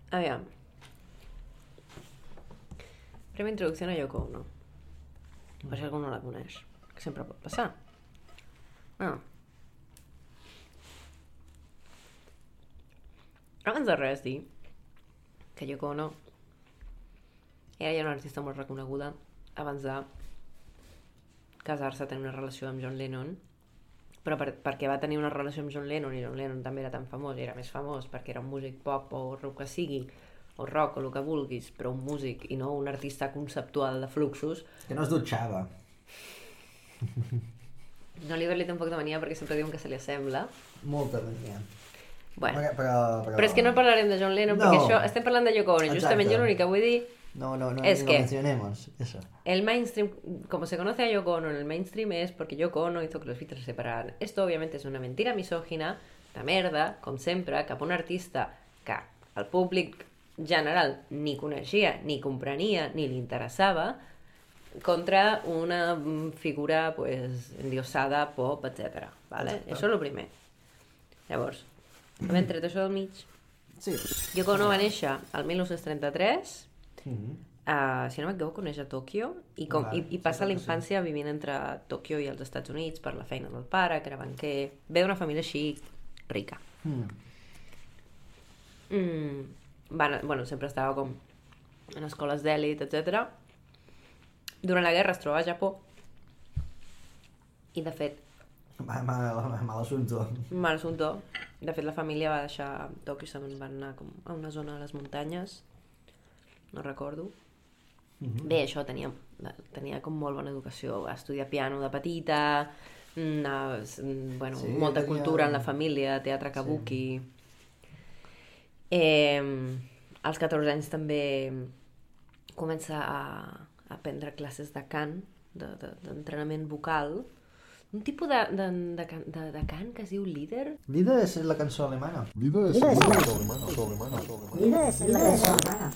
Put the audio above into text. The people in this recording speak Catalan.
Aviam. Primera introducció a Yoko Ono. Per si algú no la coneix. Que sempre pot passar. Abans de res dir que Yoko Ono era ja una artista molt reconeguda abans de casar-se, tenir una relació amb John Lennon, però perquè va tenir una relació amb John Lennon i John Lennon també era tan famós i era més famós perquè era un músic pop o el que sigui, o rock o el que vulguis, però un músic i no un artista conceptual de fluxos. Que no es dutxava. No li té un poc de mania perquè sempre diuen que se li assembla. Molta mania. Bueno, però és que no parlarem de John Lennon perquè això, estem parlant de Yoko Ono. Justament jo l'únic que vull dir no es que mencionemos eso. El mainstream, como se conoce a Yoko Ono en el mainstream, es porque Yoko Ono hizo que los Beatles se separaran. Esto obviamente es una mentira misògina, de merda, com sempre, cap a un artista que el públic general ni coneixia, ni comprenia, ni li interessava, contra una figura pues endiosada, pop, etc. ¿Vale? Eso es lo primer. Llavors, havent tret això del mig, sí. Yoko Ono va néixer al 1933, si no m'equivoco, neix a Tòquio i passa la infància vivint entre Tòquio i els Estats Units per la feina del pare, que era banquer. Ve d'una família així rica. Bueno, sempre estava com en escoles d'èlit, etc. Durant la guerra es troba a Japó i de fet mal assumpto. De fet la família va deixar Tòquio i se'n van anar com a una zona de les muntanyes, no recordo. Bé, això tenia com molt bona educació, va estudiar piano de petita, molta cultura en la família, teatre kabuki. Als 14 anys també comença a aprendre classes de cant, d'entrenament vocal, un tipus de cant que es diu Lieder. Lieder és la cançó alemana. Lieder és la cançó alemana.